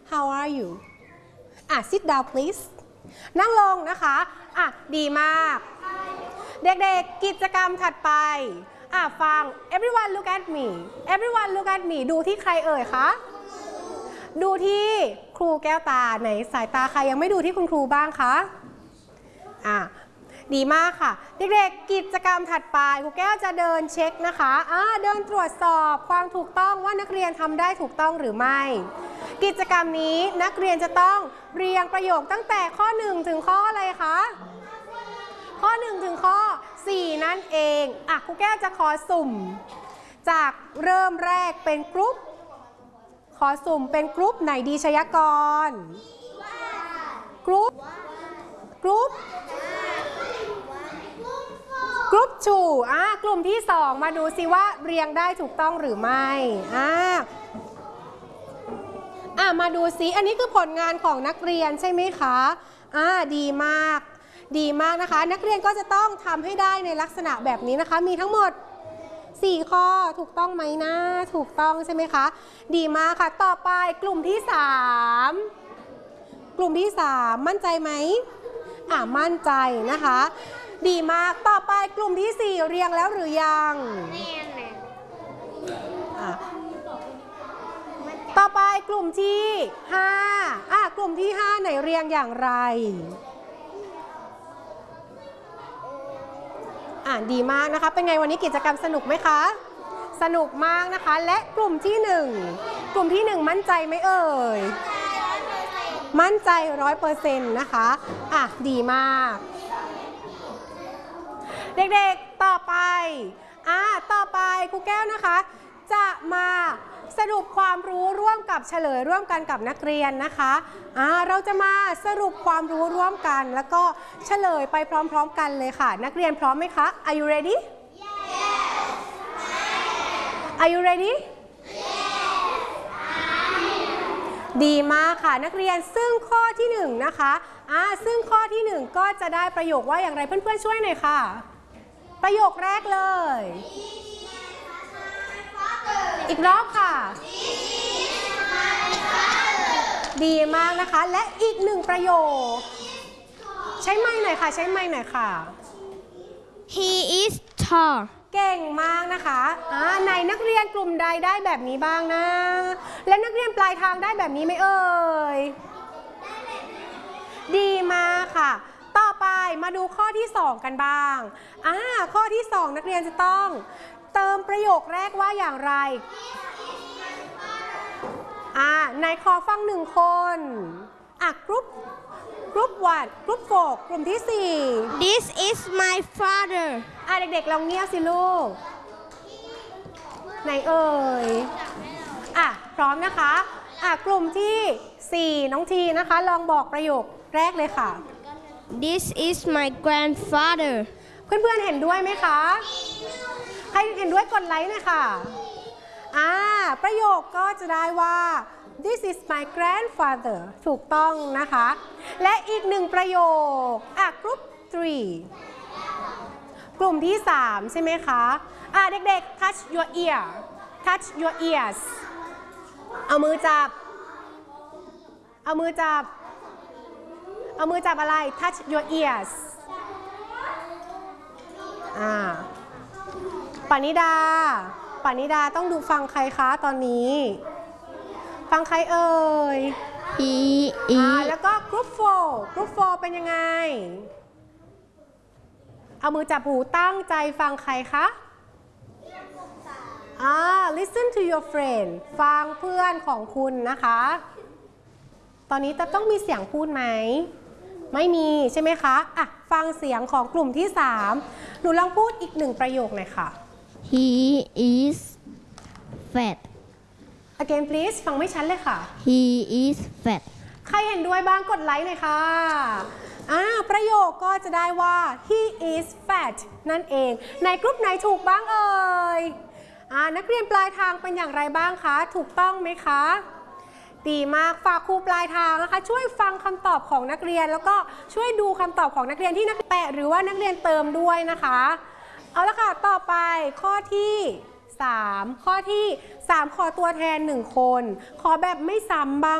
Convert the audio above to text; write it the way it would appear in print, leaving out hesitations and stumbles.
How are you sit down please นั่งลงนะคะดีมากเด็กๆกิจกรรมถัดไปฟัง everyone look at me everyone look at me ดูที่ใครเอ่ยคะดูที่ครูแก้วตาไหนสายตาใครยังไม่ดูที่คุณครูบ้างคะดีมากค่ะเด็กๆกิจกรรมถัดไปครูแก้วจะเดินเช็คนะคะเดินตรวจสอบความถูกต้องว่านักเรียนทำได้ถูกต้องหรือไม่กิจกรรมนี้นักเรียนจะต้องเรียงประโยคตั้งแต่ข้อ1ถึงข้ออะไรคะข้อ1ถึงข้อ4นั่นเองครูแก้วจะขอสุ่มจากเริ่มแรกเป็นกรุ๊ปขอสุ่มเป็นกรุ๊ปไหนดีชยกรกรุ๊ป2กลุ่มที่2มาดูซิว่าเรียงได้ถูกต้องหรือไม่มาดูซิอันนี้คือผลงานของนักเรียนใช่ไหมคะดีมากนะคะนักเรียนก็จะต้องทำให้ได้ในลักษณะแบบนี้นะคะมีทั้งหมด4ข้อถูกต้องไหมนะถูกต้องใช่ไหมคะดีมากค่ะต่อไปกลุ่มที่3มั่นใจไหมมั่นใจนะคะดีมากต่อไปกลุ่มที่4เรียงแล้วหรือยังต่อไปกลุ่มที่5กลุ่มที่5ไหนเรียงอย่างไรดีมากนะคะเป็นไงวันนี้กิจกรรมสนุกไหมคะสนุกมากนะคะและกลุ่มที่1มั่นใจไหมเอ่ยมั่นใจ 100% นะคะดีมากเด็กๆต่อไปครูแก้วนะคะจะมาสรุปความรู้ร่วมกับเฉลยร่วมกันกับนักเรียนนะคะเราจะมาสรุปความรู้ร่วมกันแล้วก็เฉลยไปพร้อมๆกันเลยค่ะนักเรียนพร้อมไหมคะ Are you ready Are you ready ดีมากค่ะนักเรียนซึ่งข้อที่1นะคะซึ่งข้อที่1ก็จะได้ประโยคว่าอย่างไรเพื่อนๆช่วยหน่อยค่ะประโยคแรกเลยอีกรอบค่ะดีมากนะคะและอีก1ประโยคใช้ไมค์หน่อยค่ะใช้ไมค์หน่อยค่ะ He is tall เก่งมากนะคะในนักเรียนกลุ่มใดได้แบบนี้บ้างนะและนักเรียนปลายทางได้แบบนี้ไหมเอ่ยดีมากค่ะต่อไปมาดูข้อที่2กันบ้างข้อที่2นักเรียนจะต้องเติมประโยคแรกว่าอย่างไรในขอฟัง1คนกรุ๊ป1กรุ๊ป4กลุ่มที่4 This is my father เด็กๆลองเงียบสิลูกไหนเอ่ยพร้อมนะคะกลุ่มที่4น้องทีนะคะลองบอกประโยคแรกเลยค่ะ This is my grandfather เพื่อนๆเห็นด้วยไหมคะใครเห็นด้วยกดไลค์หน่อยค่ะประโยคก็จะได้ว่า This is my grandfather ถูกต้องนะคะและอีก1ประโยคกลุ่ม3กลุ่มที่3ใช่ไหมคะเด็กๆ touch your ears เอามือจับอะไร touch your ears ปณิดาต้องดูฟังใครคะตอนนี้ฟังใครเอ่ยแล้วก็กรุ๊ป4เป็นยังไงเอามือจับหูตั้งใจฟังใครคะlisten to your friend ฟังเพื่อนของคุณนะคะตอนนี้จะต้องมีเสียงพูดไหมไม่มีใช่ไหมคะฟังเสียงของกลุ่มที่3หนูลองพูดอีก1ประโยคหน่อยค่ะ He is fat Again please ฟังไม่ชัดเลยค่ะ He is fat ใครเห็นด้วยบ้างกดไลค์หน่อยค่ะประโยคก็จะได้ว่า he is fat นั่นเองในกลุ่มไหนถูกบ้างเอ่ยนักเรียนปลายทางเป็นอย่างไรบ้างคะถูกต้องไหมคะดีมากฝากครูปลายทางนะคะช่วยฟังคำตอบของนักเรียนแล้วก็ช่วยดูคำตอบของนักเรียนที่นักแปะหรือว่านักเรียนเติมด้วยนะคะเอาละค่ะต่อไปข้อที่3ขอตัวแทน1คนขอแบบไม่ซ้ำบ้าง